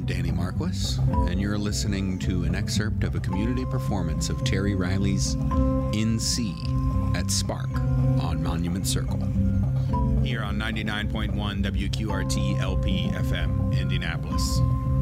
I'm Danny Marquis, and you're listening to an excerpt of a community performance of Terry Riley's In C at Spark on Monument Circle. Here on 99.1 WQRT LP FM, Indianapolis.